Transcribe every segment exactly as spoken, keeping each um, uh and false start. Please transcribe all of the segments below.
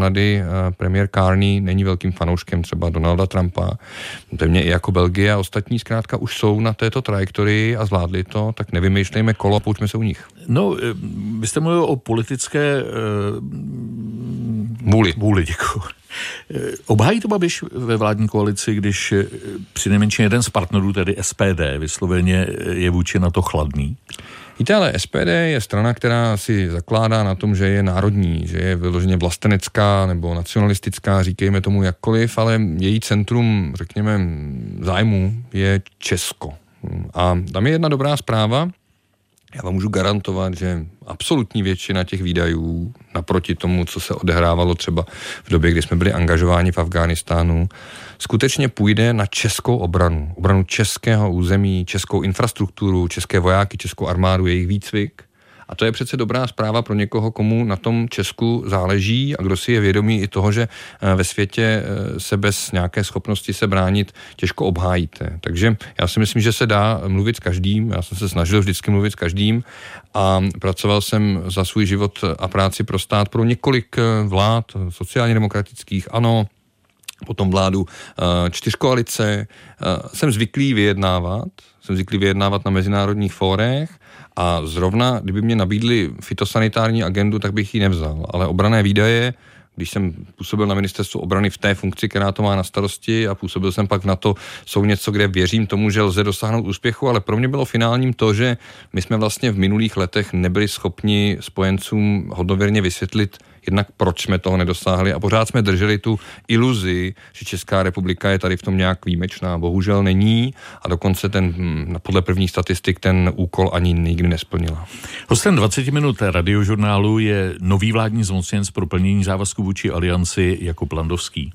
Kanady premiér Carney není velkým fanouškem třeba Donalda Trumpa. Země i jako Belgie a ostatní zkrátka už jsou na této trajektorii a zvládli to, tak nevymýšlejme kolo a poučme se u nich. No, vy jste mluvil o politické uh, vůli. Vůli, děkuji. Obhájí to Babiš ve vládní koalici, když přinejmenším jeden z partnerů, tedy S P D, vysloveně je vůči na to chladný? Víte, ale S P D je strana, která si zakládá na tom, že je národní, že je vyloženě vlastenecká nebo nacionalistická, říkejme tomu jakkoliv, ale její centrum, řekněme, zájmu je Česko. A tam je jedna dobrá zpráva. Já vám můžu garantovat, že absolutní většina těch výdajů naproti tomu, co se odehrávalo třeba v době, kdy jsme byli angažováni v Afghánistánu, skutečně půjde na českou obranu. Obranu českého území, českou infrastrukturu, české vojáky, českou armádu, jejich výcvik. A to je přece dobrá zpráva pro někoho, komu na tom Česku záleží a kdo si je vědomý i toho, že ve světě se bez nějaké schopnosti se bránit těžko obhájíte. Takže já si myslím, že se dá mluvit s každým. Já jsem se snažil vždycky mluvit s každým a pracoval jsem za svůj život a práci pro stát pro několik vlád sociálně demokratických, ano, potom vládu čtyřkoalice. Jsem zvyklý vyjednávat, jsem zvyklý vyjednávat na mezinárodních fórech a zrovna, kdyby mě nabídli fitosanitární agendu, tak bych ji nevzal. Ale obranné výdaje, když jsem působil na ministerstvu obrany v té funkci, která to má na starosti a působil jsem pak na to, jsou něco, kde věřím tomu, že lze dosáhnout úspěchu, ale pro mě bylo finálním to, že my jsme vlastně v minulých letech nebyli schopni spojencům hodnověrně vysvětlit, jednak proč jsme toho nedosáhli a pořád jsme drželi tu iluzi, že Česká republika je tady v tom nějak výjimečná. Bohužel není a dokonce ten, podle prvních statistik ten úkol ani nikdy nesplnila. Hostem dvacet minut radiožurnálu je nový vládní zmocněnec pro plnění závazků vůči alianci Jakub Landovský.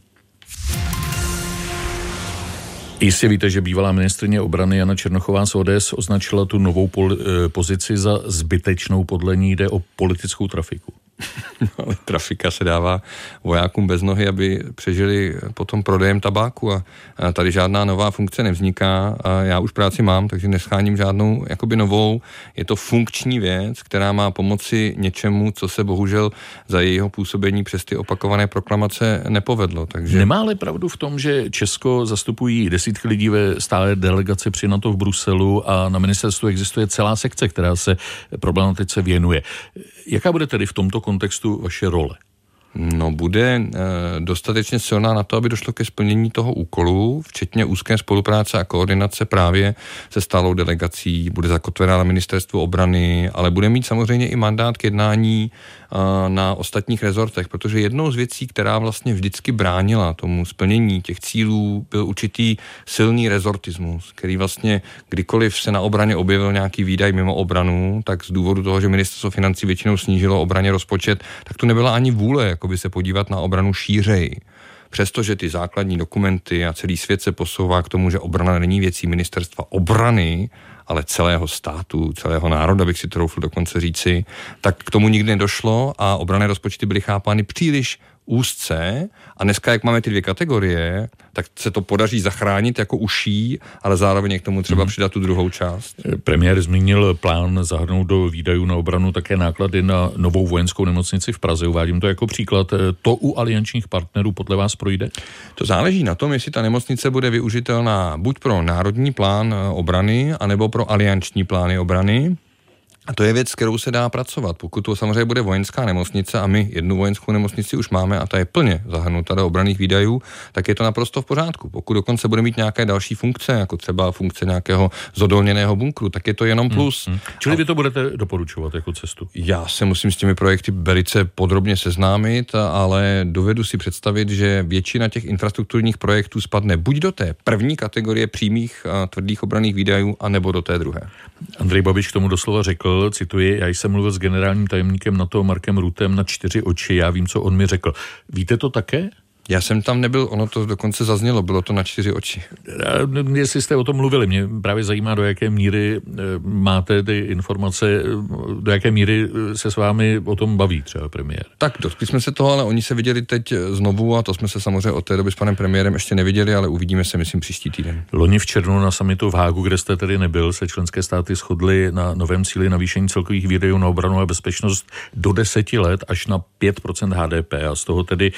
Jistě víte, že bývalá ministryně obrany Jana Černochová z O D S označila tu novou pol- pozici za zbytečnou, podle ní jde o politickou trafiku. No, ale trafika se dává vojákům bez nohy, aby přežili potom prodejem tabáku a, a tady žádná nová funkce nevzniká a já už práci mám, takže nescháním žádnou jakoby novou. Je to funkční věc, která má pomoci něčemu, co se bohužel za jejího působení přes ty opakované proklamace nepovedlo. Takže... Nemá ale pravdu v tom, že Česko zastupují desítky lidí ve stálé delegaci při NATO v Bruselu a na ministerstvu existuje celá sekce, která se problematice věnuje. Jaká bude tedy v tomto kontextu vaše role? No, bude e, dostatečně silná na to, aby došlo ke splnění toho úkolu, včetně úzké spolupráce a koordinace právě se stálou delegací, bude zakotvená na ministerstvu obrany, ale bude mít samozřejmě i mandát k jednání e, na ostatních rezortech, protože jednou z věcí, která vlastně vždycky bránila tomu splnění těch cílů, byl určitý silný rezortismus, který vlastně kdykoliv se na obraně objevil nějaký výdaj mimo obranu, tak z důvodu toho, že ministerstvo financí většinou snížilo obraně rozpočet, tak to nebyla ani vůle jakoby se podívat na obranu šířeji. Přestože ty základní dokumenty a celý svět se posouvá k tomu, že obrana není věcí ministerstva obrany, ale celého státu, celého národa, bych si troufl dokonce říci, tak k tomu nikdy nedošlo a obranné rozpočty byly chápány příliš úzce a dneska, jak máme ty dvě kategorie, tak se to podaří zachránit jako uší, ale zároveň k tomu třeba přidat tu druhou část. Premiér zmínil plán zahrnout do výdajů na obranu také náklady na novou vojenskou nemocnici v Praze. Uvádím to jako příklad. To u aliančních partnerů podle vás projde? To záleží na tom, jestli ta nemocnice bude využitelná buď pro národní plán obrany, anebo pro alianční plány obrany. A to je věc, s kterou se dá pracovat. Pokud to samozřejmě bude vojenská nemocnice a my jednu vojenskou nemocnici už máme a ta je plně zahrnuta do obranných výdajů, tak je to naprosto v pořádku. Pokud dokonce bude mít nějaké další funkce, jako třeba funkce nějakého zodolněného bunkru, tak je to jenom plus. Hmm, hmm. Čili vy to budete doporučovat jako cestu? Já se musím s těmi projekty velice podrobně seznámit, ale dovedu si představit, že většina těch infrastrukturních projektů spadne buď do té první kategorie přímých a tvrdých obranných výdajů, anebo do té druhé. Andrej Babiš k tomu doslova řekl, cituji, já jsem mluvil s generálním tajemníkem NATO Markem Ruttem na čtyři oči, já vím, co on mi řekl. Víte to také? Já jsem tam nebyl, ono to dokonce zaznělo, bylo to na čtyři oči. Jestli jste o tom mluvili, mě právě zajímá, do jaké míry máte ty informace, do jaké míry se s vámi o tom baví třeba premiér. Tak, dotkli jsme se toho, ale oni se viděli teď znovu a to jsme se samozřejmě od té doby s panem premiérem ještě neviděli, ale uvidíme se, myslím, příští týden. Loni v červnu na summitu v Hágu, kde jste tedy nebyl, se členské státy shodly na novém cíli navýšení celkových výdajů na obranu a bezpečnost do deseti let až na pět procent H D P a z toho tedy